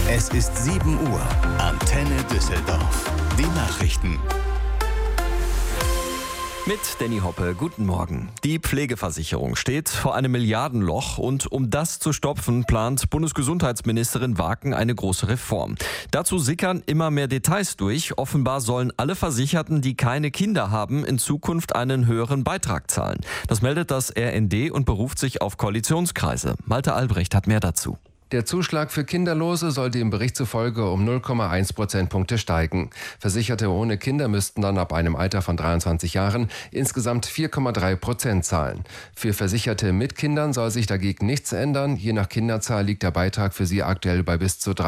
Es ist 7 Uhr. Antenne Düsseldorf. Die Nachrichten. Mit Danny Hoppe, guten Morgen. Die Pflegeversicherung steht vor einem Milliardenloch und um das zu stopfen, plant Bundesgesundheitsministerin Waken eine große Reform. Dazu sickern immer mehr Details durch. Offenbar sollen alle Versicherten, die keine Kinder haben, in Zukunft einen höheren Beitrag zahlen. Das meldet das RND und beruft sich auf Koalitionskreise. Malte Albrecht hat mehr dazu. Der Zuschlag für Kinderlose soll dem Bericht zufolge um 0,1 Prozentpunkte steigen. Versicherte ohne Kinder müssten dann ab einem Alter von 23 Jahren insgesamt 4,3% zahlen. Für Versicherte mit Kindern soll sich dagegen nichts ändern. Je nach Kinderzahl liegt der Beitrag für sie aktuell bei bis zu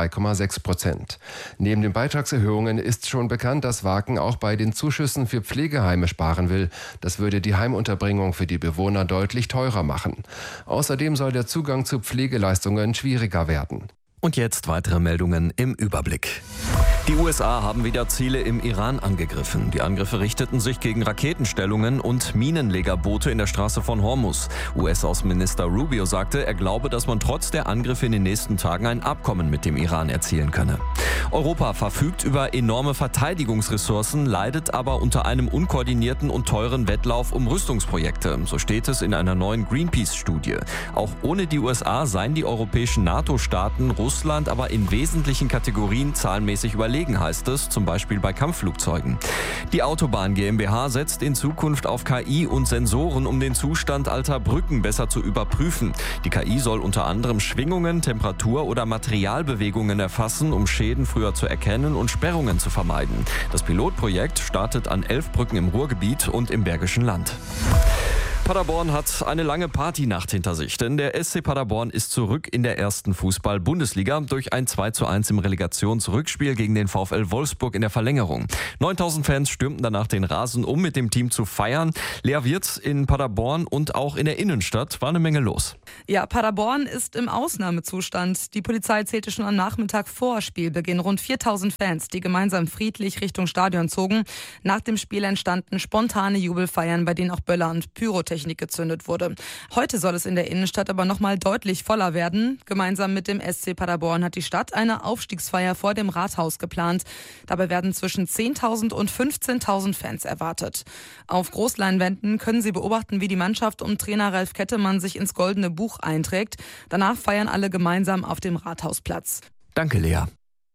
3,6%. Neben den Beitragserhöhungen ist schon bekannt, dass Waken auch bei den Zuschüssen für Pflegeheime sparen will. Das würde die Heimunterbringung für die Bewohner deutlich teurer machen. Außerdem soll der Zugang zu Pflegeleistungen schwieriger werden. Und jetzt weitere Meldungen im Überblick. Die USA haben wieder Ziele im Iran angegriffen. Die Angriffe richteten sich gegen Raketenstellungen und Minenlegerboote in der Straße von Hormuz. US-Außenminister Rubio sagte, er glaube, dass man trotz der Angriffe in den nächsten Tagen ein Abkommen mit dem Iran erzielen könne. Europa verfügt über enorme Verteidigungsressourcen, leidet aber unter einem unkoordinierten und teuren Wettlauf um Rüstungsprojekte. So steht es in einer neuen Greenpeace-Studie. Auch ohne die USA seien die europäischen NATO-Staaten Russland aber in wesentlichen Kategorien zahlenmäßig überlegen, heißt es, zum Beispiel bei Kampfflugzeugen. Die Autobahn GmbH setzt in Zukunft auf KI und Sensoren, um den Zustand alter Brücken besser zu überprüfen. Die KI soll unter anderem Schwingungen, Temperatur oder Materialbewegungen erfassen, um Schäden früher zu erkennen und Sperrungen zu vermeiden. Das Pilotprojekt startet an 11 Brücken im Ruhrgebiet und im Bergischen Land. Paderborn hat eine lange Partynacht hinter sich, denn der SC Paderborn ist zurück in der ersten Fußball-Bundesliga durch ein 2:1 im Relegationsrückspiel gegen den VfL Wolfsburg in der Verlängerung. 9000 Fans stürmten danach den Rasen, um mit dem Team zu feiern. Lea Wirtz in Paderborn und auch in der Innenstadt war eine Menge los. Ja, Paderborn ist im Ausnahmezustand. Die Polizei zählte schon am Nachmittag vor Spielbeginn rund 4000 Fans, die gemeinsam friedlich Richtung Stadion zogen. Nach dem Spiel entstanden spontane Jubelfeiern, bei denen auch Böller und Pyrotechnik gezündet wurde. Heute soll es in der Innenstadt aber nochmal deutlich voller werden. Gemeinsam mit dem SC Paderborn hat die Stadt eine Aufstiegsfeier vor dem Rathaus geplant. Dabei werden zwischen 10.000 und 15.000 Fans erwartet. Auf Großleinwänden können Sie beobachten, wie die Mannschaft um Trainer Ralf Kettemann sich ins Goldene Buch einträgt. Danach feiern alle gemeinsam auf dem Rathausplatz. Danke, Lea.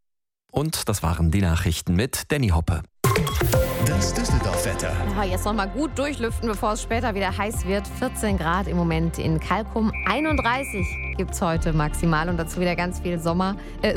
Und das waren die Nachrichten mit Danny Hoppe. Das Düsseldorf-Wetter. Ja, jetzt noch mal gut durchlüften, bevor es später wieder heiß wird. 14 Grad im Moment in Kalkum. 31 gibt es heute maximal und dazu wieder ganz viel Sonne.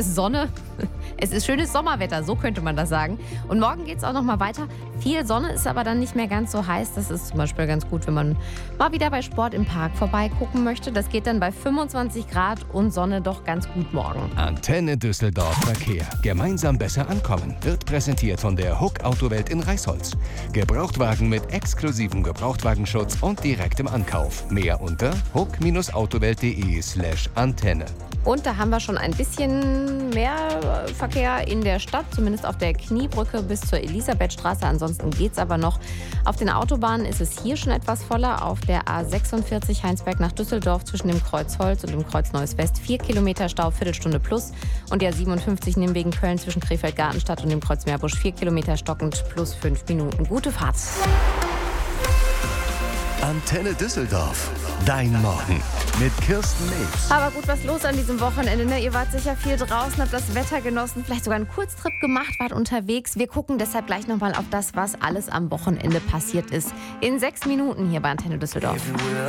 Es ist schönes Sommerwetter, so könnte man das sagen. Und morgen geht es auch noch mal weiter. Viel Sonne ist aber dann nicht mehr ganz so heiß. Das ist zum Beispiel ganz gut, wenn man mal wieder bei Sport im Park vorbeigucken möchte. Das geht dann bei 25 Grad und Sonne doch ganz gut morgen. Antenne Düsseldorf Verkehr. Gemeinsam besser ankommen. Wird präsentiert von der Huck Autowelt in Reisholz. Gebrauchtwagen mit exklusivem Gebrauchtwagenschutz und direktem Ankauf. Mehr unter huck-autowelt.de/Antenne. Und da haben wir schon ein bisschen mehr Verkehr in der Stadt, zumindest auf der Kniebrücke bis zur Elisabethstraße. Ansonsten geht's aber noch. Auf den Autobahnen ist es hier schon etwas voller. Auf der A46 Heinsberg nach Düsseldorf zwischen dem Kreuz Holz und dem Kreuz Neues West 4 Kilometer Stau, Viertelstunde plus. Und der 57 Nimwegen Köln zwischen Krefeld-Gartenstadt und dem Kreuz Meerbusch 4 Kilometer stockend plus 5 Minuten. Gute Fahrt. Antenne Düsseldorf. Dein Morgen mit Kirsten Nebs. Aber gut, was los an diesem Wochenende, ne? Ihr wart sicher viel draußen, habt das Wetter genossen, vielleicht sogar einen Kurztrip gemacht, wart unterwegs. Wir gucken deshalb gleich nochmal auf das, was alles am Wochenende passiert ist. In 6 Minuten hier bei Antenne Düsseldorf.